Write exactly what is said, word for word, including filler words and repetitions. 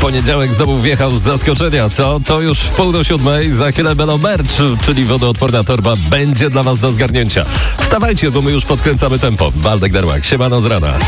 Poniedziałek znowu wjechał z zaskoczenia, co? To już w pół do siódmej, za chwilę Belo Merch, czyli wodoodporna torba, będzie dla was do zgarnięcia. Wstawajcie, bo my już podkręcamy tempo. Waldek Derłak, siemano z rana.